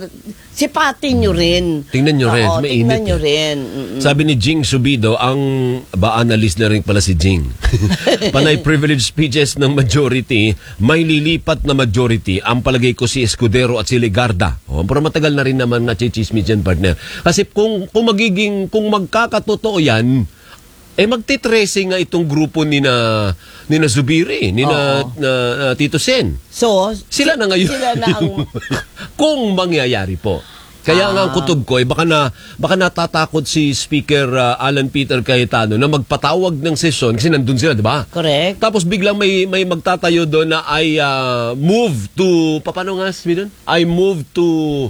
sipatin nyo rin. Tingnan nyo rin, mainit. Tingnan nyo rin. Sabi ni Jing Subido, analyst na rin pala si Jing. Panay privilege speeches ng majority, may lilipat na majority. Ang palagay ko si Escudero at si Legarda. Pero matagal na rin naman na chichismis yan, partner. Kasi kung magkakatotoo yan, magtitracing nga itong grupo ni na Zubiri, ni na Tito Sen. So, sila na ngayon. Sila na ang kung mangyayari po. Kaya nga ang kutob ko, baka natatakot si Speaker Alan Peter Cayetano na magpatawag ng sesyon kasi nandun sila, di ba? Correct. Tapos biglang may magtatayo doon na move to, paano nga sabi doon? I move to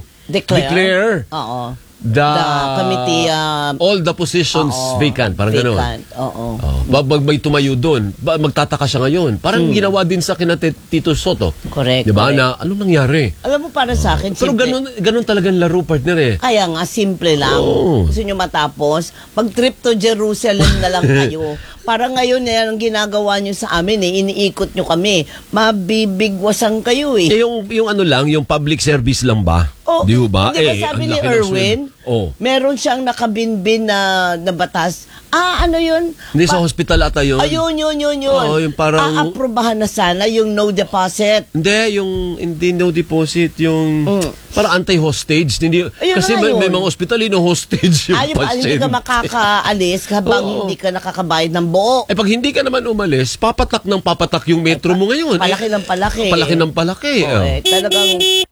declare. Oo. The committee all the positions vacant, parang gano'n. Pag may tumayo doon, magtataka siya ngayon. Parang ginawa din sa kina Tito Soto. Correct. Diba? Na anong nangyari? Alam mo, para sa akin, pero ganun talagang laro, partner Kaya nga, simple lang. Gusto nyo matapos, mag-trip to Jerusalem na lang kayo. Parang ngayon yan ang ginagawa nyo sa amin iniikot nyo kami. Mabibigwasan kayo Yung yung public service lang ba? Di ba? Hindi ba sabi ni Erwin, meron siyang nakabinbin na batas. Ano yun? Hindi sa hospital ata yun. Ayun. Yung parang Aaprobahan na sana yung no deposit. Hindi, hindi no deposit, yung parang anti-hostage. Kasi may mga hospital no hostage yung pasyente. Hindi ka makakaalis habang hindi ka nakakabayad ng buo. Pag hindi ka naman umalis, papatak yung metro mo ngayon. Palaki ng palaki. Palaki ng palaki. Talagang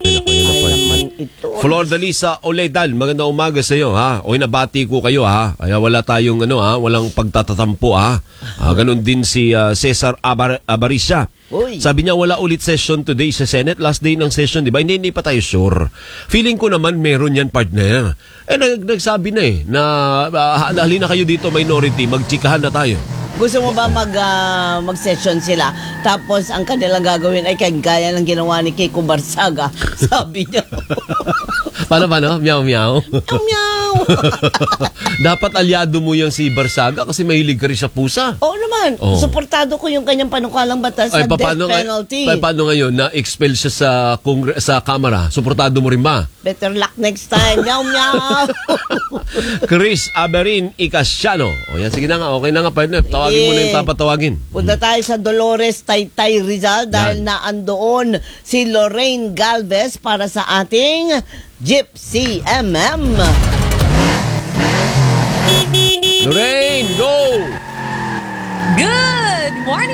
Flor Dalisa Oledal, magandang umaga sa iyo, ha. Nabati ko kayo, ha. Kaya wala tayong walang pagtatatampo, ha. Ganon din si Cesar Abarisha. Sabi niya wala ulit session today sa Senate, last day ng session, di ba? Hindi pa tayo sure. Feeling ko naman meron yan, partner. Nagsabi na na halina kayo dito minority, magtsikahan na tayo. Gusto mo ba mag-session sila? Tapos ang kanilang gagawin ay kagaya ng ginawa ni Kiko Barsaga. Sabi niya. Paano? Meow, meow. Meow. Dapat aliado mo yung si Barsaga kasi mahilig ka rin sa pusa. Oo naman. Suportado ko yung kanyang panukalang batas sa death penalty. Paano ngayon? Na-expel siya sa Kamara. Suportado mo rin ba? Better luck next time. Meow, meow. Chris Aberin Icasiano. Sige na nga. Okay na nga, partner. Tawagin mo na yung papatawagin. Punta tayo sa Dolores Taytay Rizal dahil naandoon si Lorraine Galvez para sa ating Gypsy MM. Lorraine, go! Good morning!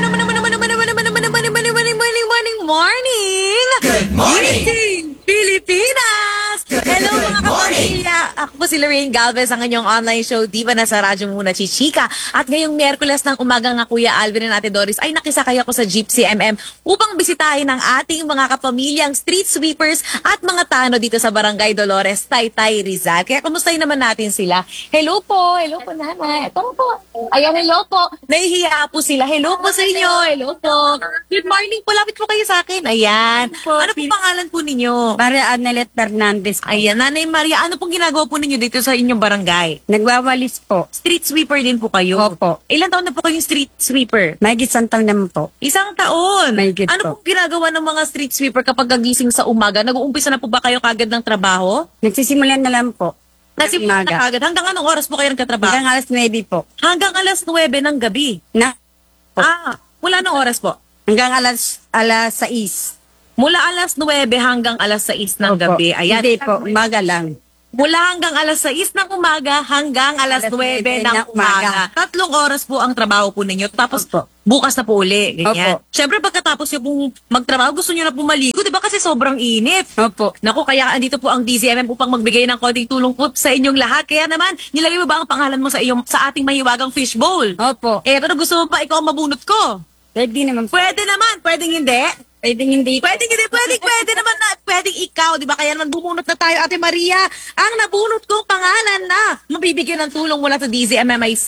Good morning! Pilipinas! Hello mga kapamilya! Ako po si Lorraine Galvez, ang inyong online show Diva na sa Radyo Muna Chichika. At ngayong Miyerkules ng umaga nga Kuya Alvin at Ate Doris ay nakisakay ako sa Gypsy MM upang bisitahin ang ating mga kapamilyang street sweepers at mga tano dito sa Barangay Dolores, Taytay, Rizal. Kaya kumustahin naman natin sila. Hello po nanay. Ito po. Ayan, hello po. Nahihiya po sila. Hello po sa inyo. Hello po. Good morning po. Lapit po kayo sa akin. Ayan. Ano po pangalan po ninyo? Maria Anelet Fernandez. Ayan, Nanay Maria, ano pong ginagawa po ninyo dito sa inyong barangay? Nagwawalis po. Street sweeper din po kayo? Opo. Ilan taon na po kayong street sweeper? Mahigit isang taon naman po. Isang taon? Mahigit Ano po. pong ginagawa ng mga street sweeper kapag gagising sa umaga? Nag-uumpisa na po ba kayo kagad ng trabaho? Nagsisimulan na lang po. Kasi na kagad. Hanggang anong oras po kayo nagkatrabaho? Hanggang alas 9 po. Hanggang alas 9 ng gabi? Mula anong oras po? Hanggang alas 6. Mula alas 9 hanggang alas 6 ng Opo. gabi. Ayan. Hindi po, umaga lang. Mula hanggang alas 6 ng umaga hanggang alas 9 ng umaga. 3 oras po ang trabaho po ninyo. Tapos bukas na po uli. Ganyan. Opo. Siyempre pagkatapos nyo pong magtrabaho, gusto nyo na po maligo. Diba kasi sobrang init. Opo. Naku, kaya andito po ang DZMM upang magbigay ng konting tulong po sa inyong lahat. Kaya naman, nilagay mo ba ang pangalan mo sa ating mahiwagang fishbowl? Opo. Pero gusto mo pa ikaw ang mabunot ko? Pwede naman po. Pwede naman. Pwedeng hindi. Pwedeng hindi. Pwede naman na. Pwedeng ikaw, di ba? Kaya naman bumunot na tayo, Ate Maria. Ang nabunot kong pangalan na mabibigyan ng tulong mula sa DZMMIC.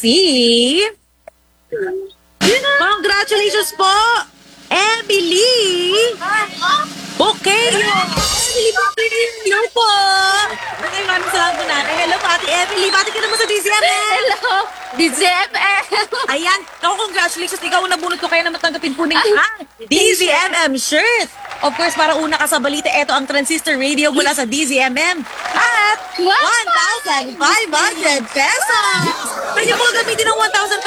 Congratulations po, Emily. Okay. Hello po. Maraming salamat po natin. Hello po, Ate Emily. Bati ka naman sa DZMM. Hello, DZMM. Ayan. Congratulations. Ikaw ang nabunot ko. Kaya naman tanggapin po ninyo DZMM shirt. Of course, para una ka sa balita, ito ang transistor radio mula sa DZMM. At 1,500 pesos. Pwede po gamitin ng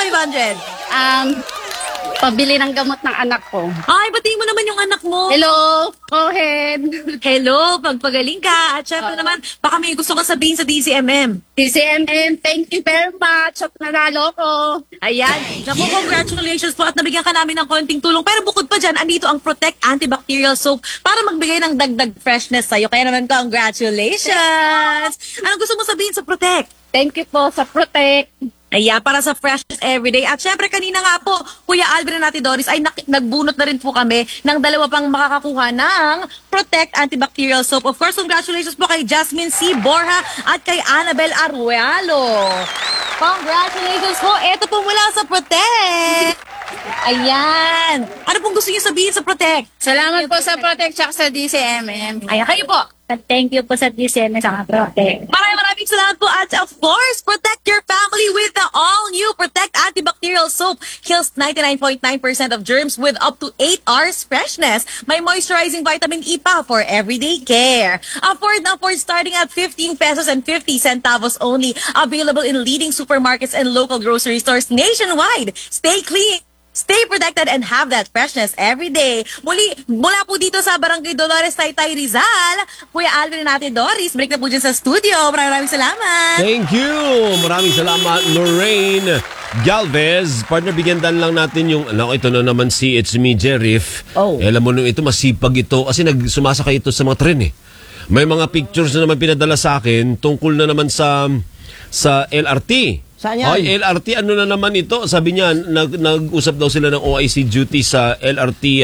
1,500. Pabili ng gamot ng anak ko. Ay, batiin mo naman yung anak mo. Hello, go ahead. Hello, pagpagaling ka. At syempre naman, baka may gusto kang sabihin sa DZMM. DZMM, thank you very much. At nanalo ko. Ayan. Naku, congratulations po at nabigyan ka namin ng konting tulong. Pero bukod pa dyan, andito ang Protect Antibacterial Soap para magbigay ng dagdag freshness sa'yo. Kaya naman, congratulations! Anong gusto mo sabihin sa Protect? Thank you po sa Protect. Ayan, para sa freshness everyday. At syempre, kanina nga po, Kuya Alvin at Ate Doris, ay nagbunot na rin po kami ng 2 pang makakakuha ng Protect Antibacterial Soap. Of course, congratulations po kay Jasmine C. Borja at kay Annabel Aruelo. Congratulations po. Ito po mula sa Protect. Ayan. Ano pong gusto niyo sabihin sa Protect? Salamat po sa Protect at sa DZMM. Ayan, kayo po. Thank you po sa DZMM sa Protect. Maraming salamat po at of course, protect your family with the all-new Protect Antibacterial Soap. Kills 99.9% of germs with up to 8 hours freshness. May moisturizing vitamin E pa for everyday care. Afford na afford starting at 15 pesos and 50 centavos only. Available in leading supermarkets and local grocery stores nationwide. Stay clean. Stay protected and have that freshness every day. Mula po dito sa Barangay Dolores, Taytay, Rizal, Kuya Alvin at Ate Doris, break na po dyan sa studio. Maraming salamat. Thank you! Maraming salamat, Lorraine Galvez. Partner, bigyan dan lang natin yung, ito na naman si It's Me, Jerif. Alam mo nung ito, masipag ito. Kasi sumasakay ito sa mga tren eh. May mga pictures na naman pinadala sa akin tungkol na naman sa LRT. Saan yan? Ay, LRT, ano na naman ito? Sabi niya, nag-usap daw sila ng OIC duty sa LRT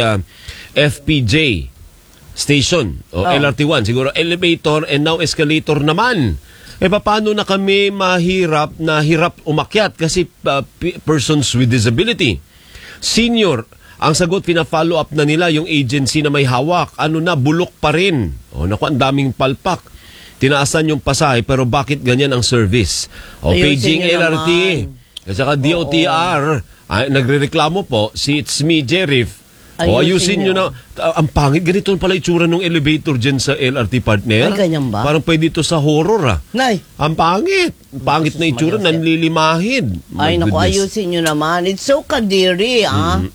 FPJ station. O LRT1, siguro elevator and now escalator naman. Paano na kami hirap umakyat kasi persons with disability? Senior, ang sagot, pina-follow up na nila yung agency na may hawak. Bulok pa rin. Naku, ang daming palpak. Tinaasan yung pasahe, pero bakit ganyan ang service? Paging LRT, at saka DOTR, nagre-reklamo po, si It's Me, Jerif. Ayusin nyo na. Ang pangit, ganito pala itsura ng elevator dyan sa LRT, partner. Ay, ganyan ba? Parang pwede ito sa horror, Nay. Ang pangit. Pangit na itsura, nanlilimahid. Ay, naku, ayusin nyo naman. It's so kadiri,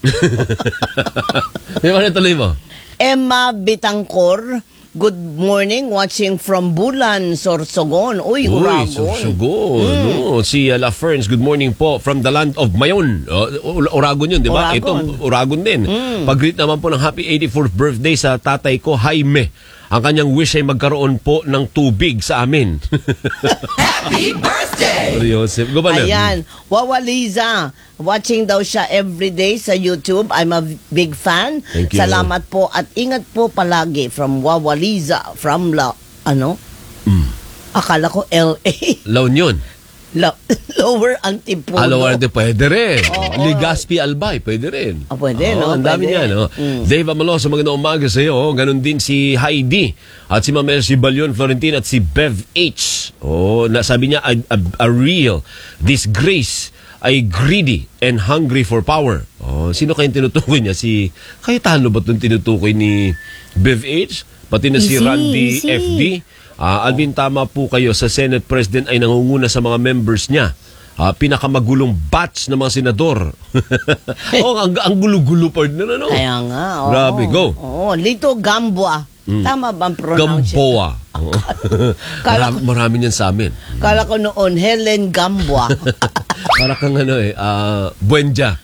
Di ba natuloy mo? Emma Bitangkor, good morning, watching from Bulan, Sorsogon. Uy, Uragon. Sorsogon. No. Si La Ferns, good morning po from the land of Mayon. Uragon yun, di ba? Ito, Uragon din. Pag-greet naman po ng happy 84th birthday sa tatay ko, Jaime. Ang kanyang wish ay magkaroon po ng tubig sa amin. Happy birthday! Ayan, Wawaliza. Watching daw siya everyday sa YouTube. I'm a big fan. Thank you. Salamat po at ingat po palagi from Wawaliza from Akala ko LA. La Union. Lower Antipolo. Lower Antipolo, pwede rin. Legazpi Albay, pwede rin. Pwede, no? Ang dami niya, no? Dave Amalosa, magandang umaga sa iyo. Ganon din si Heidi at si Ma'am Elsie Balion Florentin at si Bev H. Sabi niya, a real disgrace ay greedy and hungry for power. Sino kayong tinutukoy niya? Si Cayetano ba itong tinutukoy ni Bev H? Pati na si Randy FD. Alvin, tama po kayo. Sa Senate President ay nangunguna sa mga members niya. Pinakamagulong batch ng mga senador. Ang gulo-gulo partner, ano? Kaya nga. Grabe, go. Lito Gamboa. Tama ba ang pronounce? Gamboa. Marami niyan sa amin. Kala ko noon, Helen Gamboa. Para kang Buendia.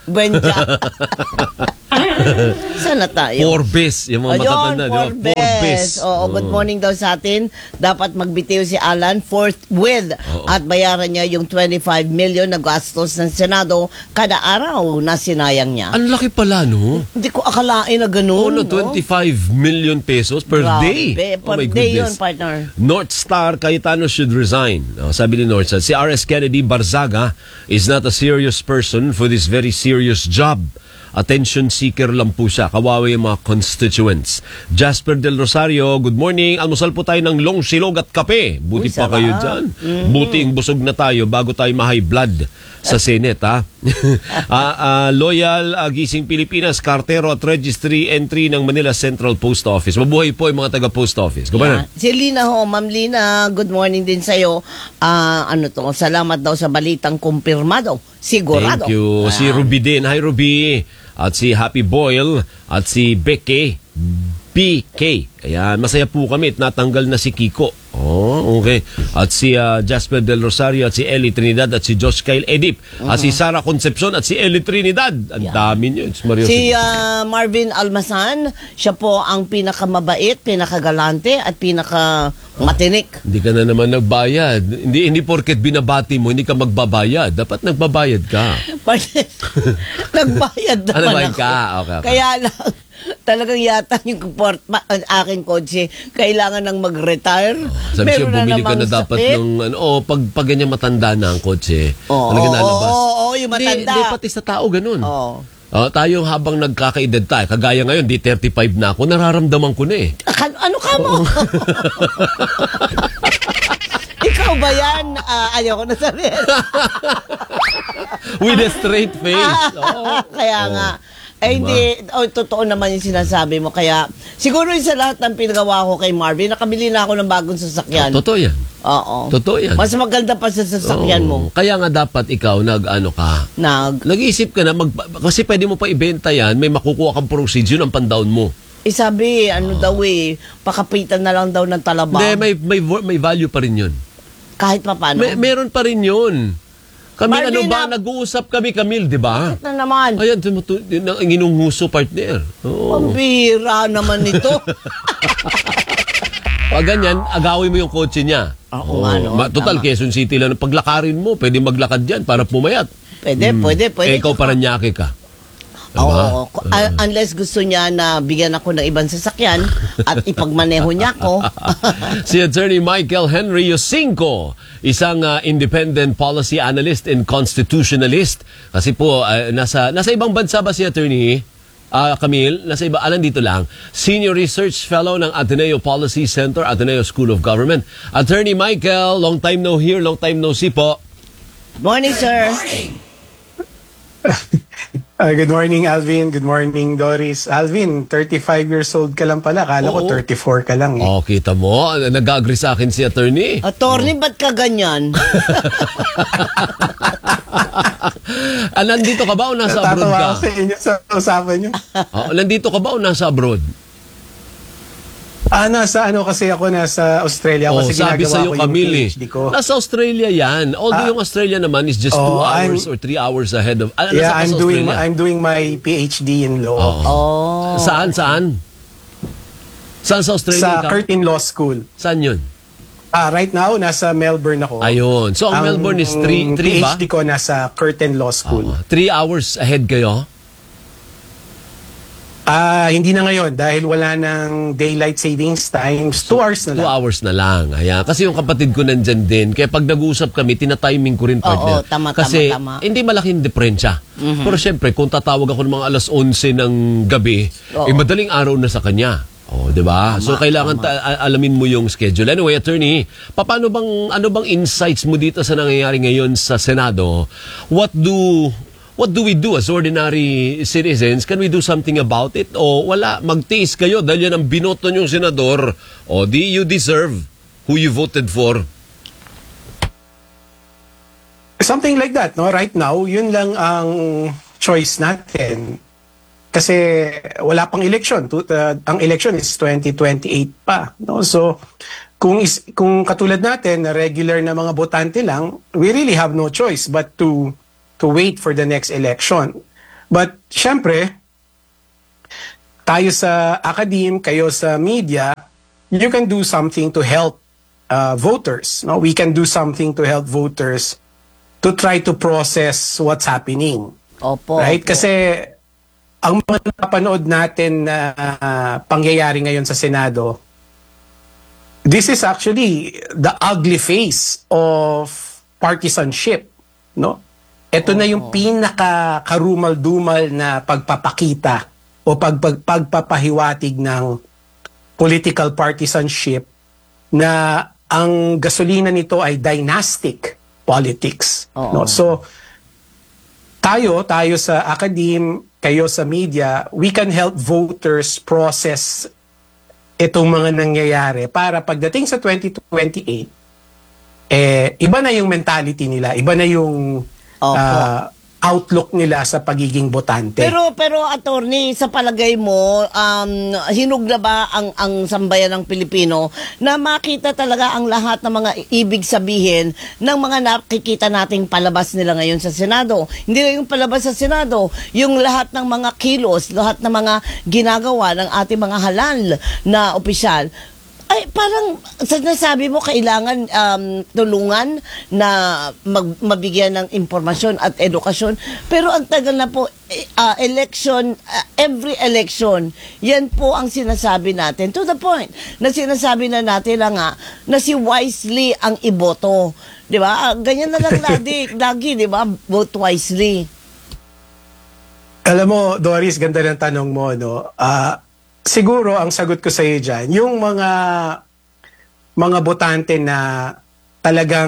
Sana tayo. Forbes, yung mga matatanda. Forbes. Good morning daw sa atin. Dapat magbitiw si Alan forthwith at bayaran niya yung 25 million na gastos ng Senado kada araw na sinayang niya. Ang laki pala, no? Hindi ko akalain na ganun. 25 million pesos per day. Per day yun, partner. North Star Cayetano should resign. Sabi ni North Star, si R.S. Kennedy Barzaga is not a serious person for this very serious job. Attention seeker lang po siya. Kawawa yung mga constituents. Jasper Del Rosario, good morning. Almusal po tayo ng long silog at kape. Buti pa kayo dyan. Buti ang busog na tayo bago tayo ma-high blood sa Senate, ha? Loyal Gising Pilipinas, Cartero at Registry Entry ng Manila Central Post Office. Mabuhay po yung mga taga-Post Office. Si Lina ho, Ma'am Lina, good morning din sa'yo. Salamat daw sa balitang kumpirmado. Sigurado. Thank you. Si Ruby din. Hi, Ruby. At si Happy Boyle at si Becky BK. Ayan, masaya po kami at natanggal na si Kiko. Okay. At si Jasper Del Rosario at si Ellie Trinidad at si Josh Kyle Edip at si Sara Concepcion at si Ellie Trinidad. Ang dami nyo. Si Marvin Almasan, siya po ang pinakamabait, pinakagalante at pinakamatinik. Hindi ka na naman nagbayad. Hindi porket binabati mo, hindi ka magbabayad. Dapat nagbabayad ka. Nagbayad naman ako. Okay. Kaya lang, talagang yata yung aking kotse kailangan nang mag-retire. Sabi siya, bumili ka na dapat ng pag ganyan matanda na ang kotse. Talaga nalabas. Yung matanda. Hindi, pati sa tao ganun. Tayo habang nagkakaedad tayo, kagaya ngayon, di 35 na ako, nararamdaman ko na eh. Ano ka mo? Ikaw ba yan? Ayoko na sabihin. With a straight face. Kaya nga. Hindi, totoo naman yung sinasabi mo. Kaya, siguro yung sa lahat ng pinagawa ko kay Marvin, nakabili na ako ng bagong sasakyan. Totoo yan. Oo. Totoo yan. Mas maganda pa sa sasakyan mo. Kaya nga dapat ikaw, nag-iisip ka na, kasi pwede mo pa ibenta yan, may makukuha kang proceeds, yun ang pandown mo. Sabi, pakapitan na lang daw ng talaba. Hindi, may value pa rin yun. Kahit pa paano? Meron pa rin yun. Kami nag-uusap kami, Camille, di ba? Na naman. Ayan, ang inunghuso partner. Ang bira naman ito. Pag ganyan, agawin mo yung kotse niya. Total, Quezon City lang. Paglakarin mo, pwede maglakad dyan para pumayat. Pwede. Ikaw Paranaque ka. Oo. Unless gusto niya na bigyan ako ng ibang sasakyan at ipagmaneho niya ako. Si Attorney Michael Henry Yosinko, isang independent policy analyst and constitutionalist. Kasi po, nasa ibang bansa ba si Attorney? Camille, nasa iba, dito lang. Senior Research Fellow ng Ateneo Policy Center, Ateneo School of Government. Attorney Michael, long time no hear, long time no see po. Morning, sir. Good morning, Alvin. Good morning, Doris. Alvin, 35 years old ka lang pala. Kala ko 34 ka lang. Kita mo. Nag-agree sa akin si Attorney. Attorney, ba't ka ganyan? Nandito ka ba o nasa abroad ka? Natatawa ako sa inyo sa usapan nyo. Nandito ka ba o nasa abroad? Kasi ako nasa Australia. Kasi sabi sa'yo, Camille, PhD ko. nasa Australia yan. Although yung Australia naman is just 2 hours or 3 hours ahead of... I'm doing my PhD in law. Saan? Saan sa Australia Sa Curtin Law School. Saan yun? Right now, nasa Melbourne ako. Ayun. So, ang Melbourne is 3 ba? PhD ko nasa Curtin Law School. 3 hours ahead kayo? Hindi na ngayon dahil wala ng daylight savings times. 2 hours na lang. 2 hours na lang. Ayan. Kasi yung kapatid ko nandyan din. Kaya pag nag-uusap kami, tinatiming ko rin, partner. Oo, tama. Kasi hindi malaking diferensya. Pero syempre, kung tatawag ako ng mga alas 11 ng gabi, madaling araw na sa kanya. Di ba? So kailangan alamin mo yung schedule. Anyway, attorney, ano bang insights mo dito sa nangyayari ngayon sa Senado? What do we do as ordinary citizens? Can we do something about it? O wala, magtiis kayo dahil yan ang binoto niyong senador. O di you deserve who you voted for. Something like that, no? Right now, yun lang ang choice natin. Kasi wala pang election. Ang election is 2028 pa, no? So kung katulad natin na regular na mga botante lang, we really have no choice but to wait for the next election. But syempre, tayo sa academe, kayo sa media, you can do something to help voters. No? We can do something to help voters to try to process what's happening. Right? Kasi ang mga napanood natin na pangyayari ngayon sa Senado, this is actually the ugly face of partisanship, no? Ito na yung pinaka-karumal-dumal na pagpapakita o pagpapahiwatig ng political partisanship na ang gasolina nito ay dynastic politics. No? So, tayo sa academe, kayo sa media, we can help voters process itong mga nangyayari para pagdating sa 2028, iba na yung mentality nila, iba na yung outlook nila sa pagiging botante. Pero attorney, sa palagay mo, hinug na ba ang sambayan ng Pilipino na makita talaga ang lahat ng mga ibig sabihin ng mga nakikita nating palabas nila ngayon sa Senado? Hindi lang yung palabas sa Senado, yung lahat ng mga kilos, lahat ng mga ginagawa ng ating mga halal na opisyal. Ay, parang sinasabi mo kailangan tulungan na mabigyan ng impormasyon at edukasyon. Pero ang tagal na po, election, every election, yan po ang sinasabi natin. To the point na sinasabi na natin nga na si wisely ang iboto. Di ba? Ganyan na lang lagi, di ba? Vote wisely. Alam mo, Doris, ganda ng tanong mo, no? Siguro ang sagot ko sa iyo dyan, yung mga botante na talagang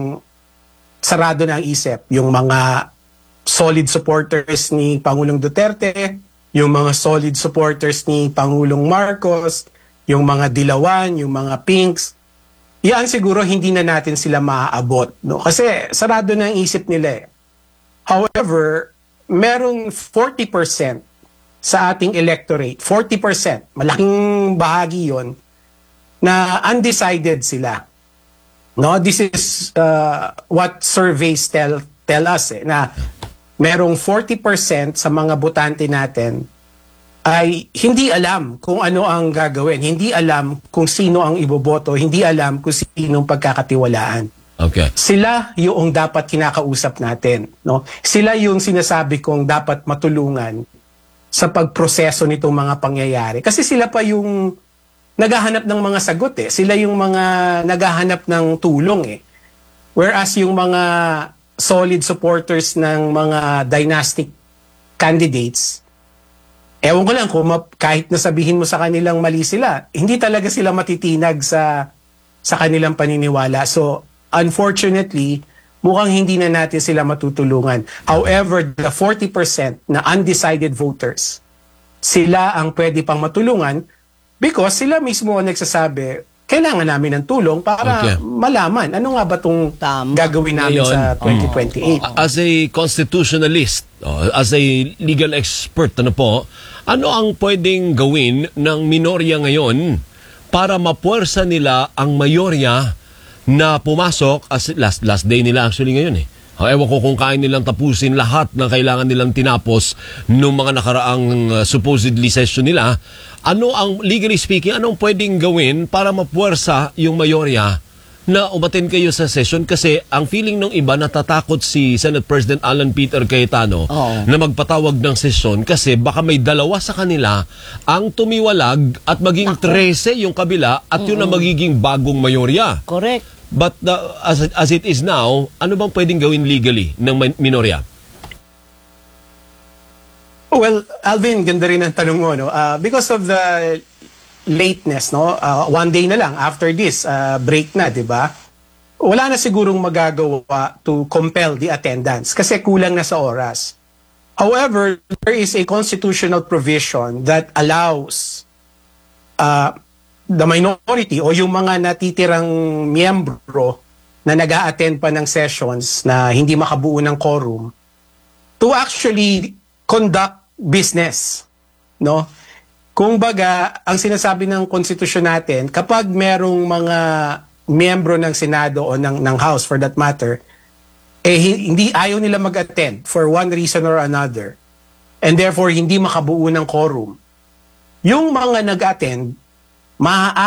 sarado na ang isip, yung mga solid supporters ni Pangulong Duterte, yung mga solid supporters ni Pangulong Marcos, yung mga dilawan, yung mga pinks, yan siguro hindi na natin sila maaabot, no? Kasi sarado na ang isip nila. However, merong 40% sa ating electorate, 40%, malaking bahagi yon, na undecided sila. No, this is what surveys tell us, na merong 40% sa mga botante natin ay hindi alam kung ano ang gagawin, hindi alam kung sino ang iboboto, hindi alam kung sino ang pagkakatiwalaan. Okay. Sila yung dapat kinakausap natin, no? Sila yung sinasabi kong dapat matulungan sa pagproseso nitong mga pangyayari. Kasi sila pa yung naghahanap ng mga sagot eh. Sila yung mga naghahanap ng tulong eh. Whereas yung mga solid supporters ng mga dynastic candidates, ewan ko lang kung kahit nasabihin mo sa kanilang mali sila, hindi talaga sila matitinag sa kanilang paniniwala. So, unfortunately, mukhang hindi na natin sila matutulungan. However, the 40% na undecided voters, sila ang pwede pang matulungan because sila mismo ang nagsasabi, kailangan namin ng tulong para malaman ano nga ba itong gagawin namin sa 2028. As a constitutionalist, as a legal expert, ano ang pwedeng gawin ng minorya ngayon para mapuwersa nila ang mayorya na pumasok, as last day nila actually ngayon eh. Ewan ko kung kaya nilang tapusin lahat ng kailangan nilang tinapos nung mga nakaraang supposedly session nila. Ano ang, legally speaking, anong pwedeng gawin para mapuwersa yung mayorya na umatin kayo sa session kasi ang feeling ng iba natatakot si Senate President Alan Peter Cayetano na magpatawag ng session kasi baka may dalawa sa kanila ang tumiwalag at maging 13 yung kabila at yun ang magiging bagong mayorya. Correct. But as it is now, ano bang pwedeng gawin legally ng minorya? Well, Alvin, ganda rin ang tanong mo, no? Because of the lateness, no? One day na lang after this, break na, di ba? Wala na sigurong magagawa to compel the attendance kasi kulang na sa oras. However, there is a constitutional provision that allows the minority o yung mga natitirang miyembro na nag-a-attend pa ng sessions na hindi makabuo ng quorum to actually conduct business, no? Kung baga, ang sinasabi ng konstitusyon natin, kapag merong mga miyembro ng Senado o ng House for that matter, hindi ayaw nila mag-attend for one reason or another, and therefore hindi makabuo ng quorum, yung mga nag-attend,